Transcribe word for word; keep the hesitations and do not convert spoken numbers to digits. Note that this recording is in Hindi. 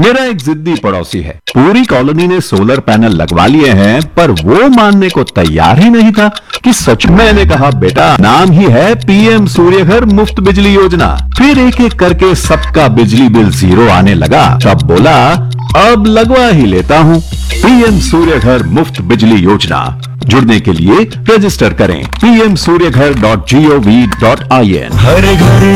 मेरा एक जिद्दी पड़ोसी है, पूरी कॉलोनी ने सोलर पैनल लगवा लिए हैं, पर वो मानने को तैयार ही नहीं था कि सच में। मैंने कहा बेटा, नाम ही है पीएम सूर्य घर मुफ्त बिजली योजना। फिर एक एक करके सबका बिजली बिल जीरो आने लगा। तब बोला अब लगवा ही लेता हूँ। पीएम सूर्य घर मुफ्त बिजली योजना, जुड़ने के लिए रजिस्टर करें पी एम सूर्य घर dot G O V dot I N. हर घर